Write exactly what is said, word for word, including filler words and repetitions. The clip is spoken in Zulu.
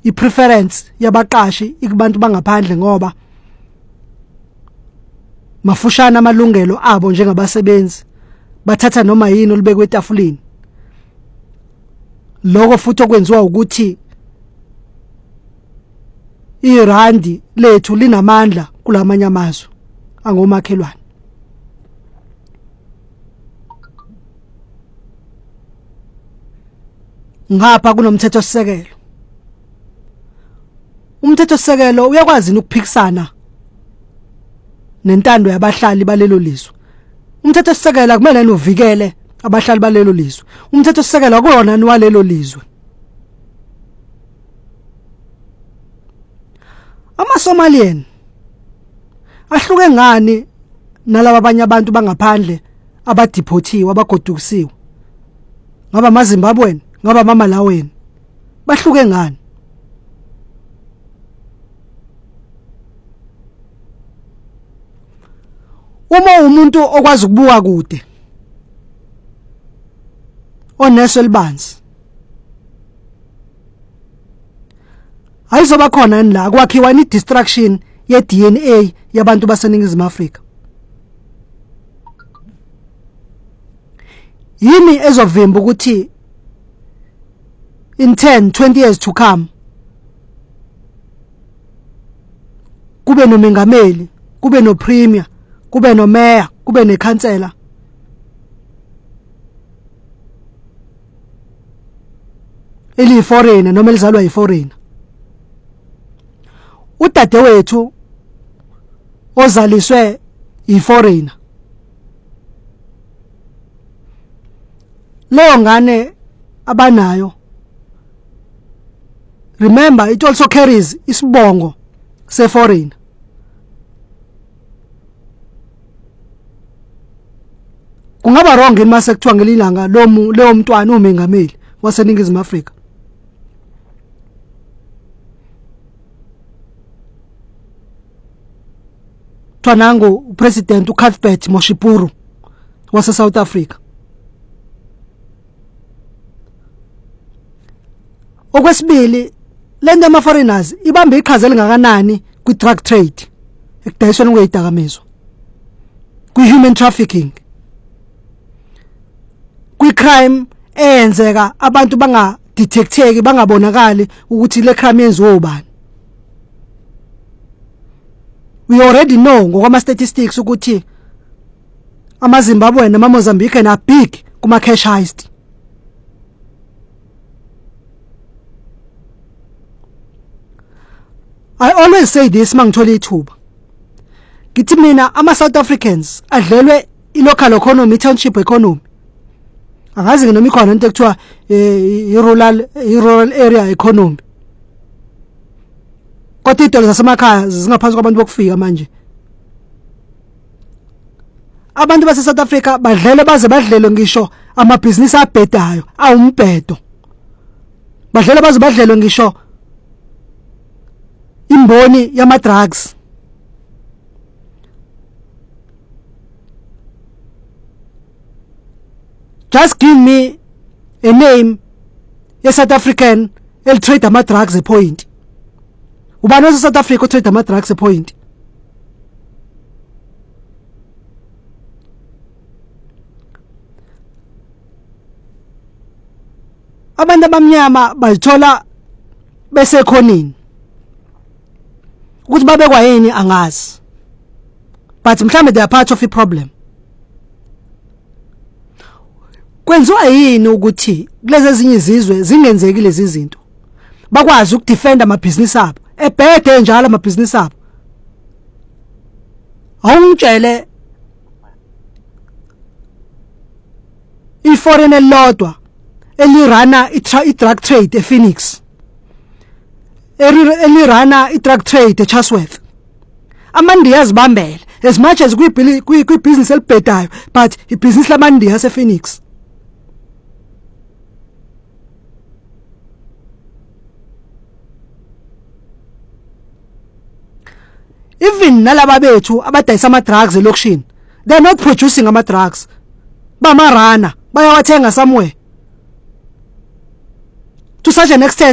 ipreference yabaqashi ikubantu bangaphandle ngoba mafushana amalungelo abo njengabasebenzi bathatha noma yini olibekwe etafuleni. Lokho futhi okwenziwa ukuthi iRandi lethu linamandla kulamanye amazwe angomakhelwane. Ngapha kunomthetho sisekelo. Umthetho sisekelo uyakwazi ukuphikisana nentando yabahlali balelo lizwe. Umthetho sisekelo kumele uvikele abahlali balelo lizwe. Umthetho sisekelo akuyona niwalelo lizwe. Ama-Somalian ahluke ngani nalabo abanye abantu bangaphandle abadipothiwe abagodukisiwe? Ngaba amaZimbabwean, ngaba amaMalawian. Bahluke ngani? Uma umuntu okwazi ukubuka kude oneso elibanzi ayizoba khona la kwakhiwa i destruction ye D N A yabantu baseNingizimu Afrika. Yini ezovimba ukuthi in ten twenty years to come kube nomengameli, kube no premier, kube no mayor, kube nekhansela? Eli foreigner noma elizalwa yiforeigner. Udadewethu ozaliswe yiforeigner, leyo ngane abanayo, remember it also carries isibongo seforeigner. Kungaba wrong yini mase kuthiwa ngelilanga lo leyo mntwana umengameli waseNingizimu Afrika? Twanango upresident uCuthbert Moshipuru wase South Africa. Okwesibili, lento ama foreigners ibambe iqhaza elingakanani kwi drug trade, ekudayisweni kwezidakamizwa, kwi human trafficking, kwi crime eyenzeka abantu banga detecteki, bangabonakali ukuthi le crime yenziwe ubani. We already know ngokwama statistics ukuthi amaZimbabwe nama Mozambique na big kuma cash heist. I always say this mangithola ithuba. Ngithi mina ama South Africans adlelwe i local economy, township economy. Angazi noma ikhona into ekuthiwa i rural i rural area economy. Kodwa idolo zasemakhaya zingaphansi kwabantu bokufika manje. Abantu base South Africa badlele baze badlele ngisho amabhizinisi abhedayo, awumbhedo. Badlele baze badlele ngisho imboni yama drugs. Just give me a name a South African el trade ama drugs a point. Ubani wase South Africa trade ama drugs a point? Abantu abamnyama bazithola bese khonini. Ukuthi babekwa yini angazi. But mhlambe they are part of the problem. Kwenziwa yini ukuthi kulezi ezinye izizwe zingenzeki lezi zinto? Bakwazi ukudefend amabhizinisi abo. Ebhede njalo amabhizinisi abo. Awungitshele iforeign elodwa elirana i-drug trade ePhoenix. Elirana i-drug trade eChatsworth. Amandiya azibambele as much as kwi business elibhedayo, but ibusiness lamandiya asePhoenix. Even nalaba bethu abadayisa ama drugs elokishini, they are not producing ama drugs. Bamarana bayawathenga somewhere. To such an extent